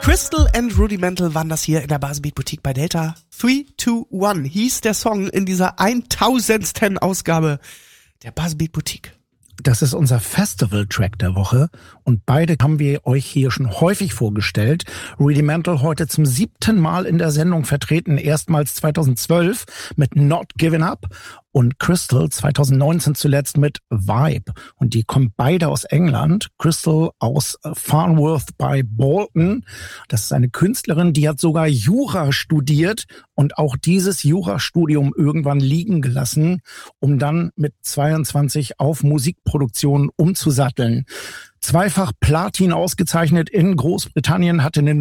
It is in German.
Crystal and Rudimental waren das hier in der Basenbeat Boutique bei Delta. 3, 2, 1 hieß der Song in dieser 1000. Ausgabe der Basenbeat Boutique. Das ist unser Festival-Track der Woche und beide haben wir euch hier schon häufig vorgestellt. Rudimental heute zum 7. Mal in der Sendung vertreten, erstmals 2012 mit Not Giving Up und Crystal 2019 zuletzt mit Vibe. Und die kommen beide aus England. Crystal aus Farnworth bei Bolton. Das ist eine Künstlerin, die hat sogar Jura studiert und auch dieses Jurastudium irgendwann liegen gelassen, um dann mit 22 auf Musikproduktion umzusatteln. Zweifach Platin ausgezeichnet in Großbritannien, hatte eine